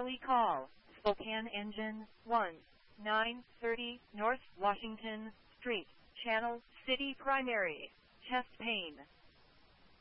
Early call. Spokane Engine 1. 930 North Washington Street. Channel City Primary. Chest pain.